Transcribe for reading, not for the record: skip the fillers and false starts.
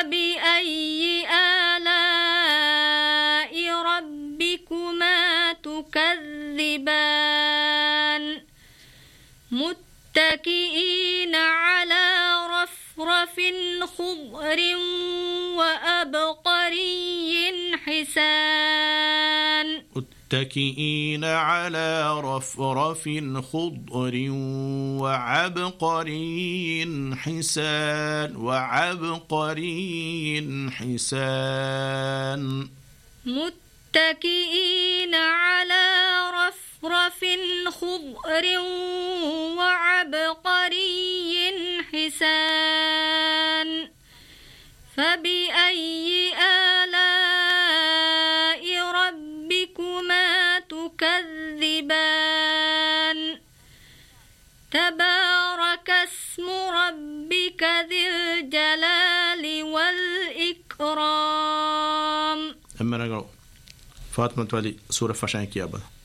فبأي آلاء ربكما تكذبان متكئين على رفرف خضر وأبقري حسان متكئين على رفرف خضر وعبقري حسان متكئين على رفرف خضر وعبقري حسان فبأي آلاء ربكما تكذبان تبارك اسم ربك ذي الجلال والإكرام. أما نقرأ فاطمة والي سورة فشان كيابا.